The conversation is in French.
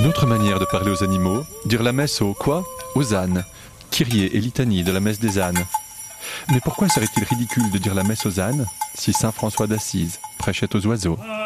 autre manière de parler aux animaux, dire la messe aux quoi? Aux ânes. Kyrie et litanie de la messe des ânes. Mais pourquoi serait-il ridicule de dire la messe aux ânes si saint François d'Assise prêchait aux oiseaux?